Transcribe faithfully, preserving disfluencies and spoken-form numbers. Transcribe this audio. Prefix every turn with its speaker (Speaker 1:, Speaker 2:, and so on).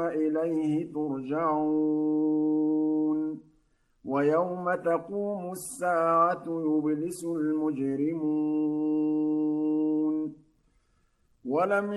Speaker 1: وإليه ترجعون ويوم تقوم الساعة يبلس المجرمون ولم